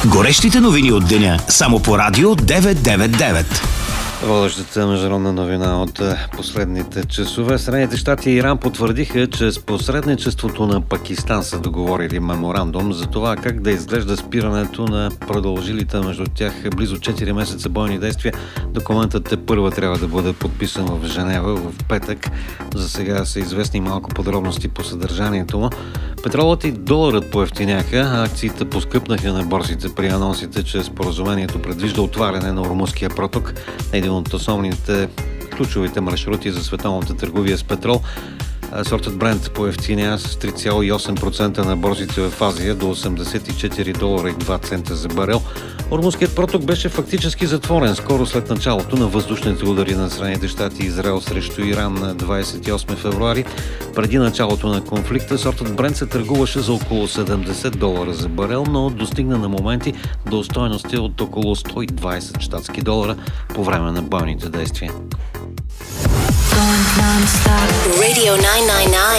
Горещите новини от деня само по Радио 999. Водещата международна новина от последните часове. Съединените щати и Иран потвърдиха, че с посредничеството на Пакистан са договорили меморандум за това как да изглежда спирането на продължилите между тях близо 4 месеца бойни действия. Документът тепърва трябва да бъде подписан в Женева в петък. За сега са известни малко подробности по съдържанието му. Петролът и доларът поевтиняха, а акциите поскъпнаха на борсите при анонсите, че споразумението предвижда отваряне на Ормузския проток, един от основните ключовите маршрути за световната търговия с петрол. Сортът Брент поевтиня с 3,8% на борсите в Азия до $84,02 за барел. Ормузският проток беше фактически затворен скоро след началото на въздушните удари на Съединените щати и Израел срещу Иран на 28 февруари. Преди началото на конфликта сортът Брент се търгуваше за около $70 за барел, но достигна на моменти до стойности от около $120 по време на бойните действия. Radio 999.